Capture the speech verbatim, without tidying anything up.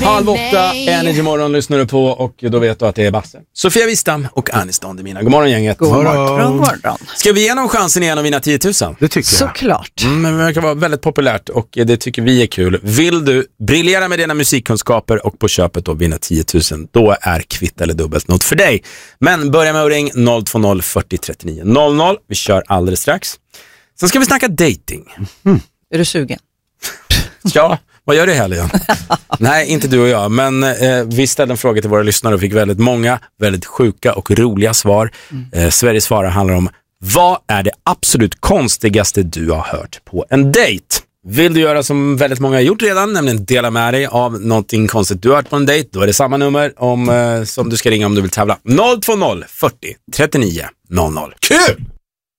Halv åtta, Energy Morgon lyssnar du på och då vet du att det är Basse, Sofia Wistam och Aniston, det mina. God morgon gänget. God morgon, god morgon. Ska vi ge någon chansen igen att vinna tio tusen? Det tycker jag. Såklart. Mm, men det verkar vara väldigt populärt och det tycker vi är kul. Vill du briljera med dina musikkunskaper och på köpet då vinna tio tusen, då är kvitt eller dubbelt något för dig. Men börja med att ring noll två noll fyrtio trettionio noll noll. Vi kör alldeles strax. Sen ska vi snacka dating. Mm. Är du sugen? Ja, vad gör det helgen? Nej, inte du och jag. Men eh, vi ställde en fråga till våra lyssnare och fick väldigt många, väldigt sjuka och roliga svar. Mm. Eh, Sveriges svar handlar om: vad är det absolut konstigaste du har hört på en dejt? Vill du göra som väldigt många har gjort redan, nämligen dela med dig av någonting konstigt du har hört på en dejt, då är det samma nummer om, eh, som du ska ringa om du vill tävla. noll två noll fyrtio trettionio noll noll. Kul!